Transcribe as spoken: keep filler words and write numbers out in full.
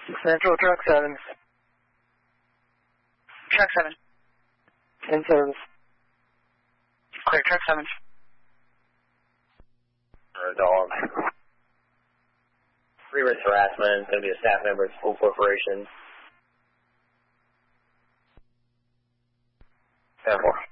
Central, truck seven. Truck seven. In service. Clear, truck seven. Or dog. Three-risk harassment, going to be a staff member at School Corporation. ten four.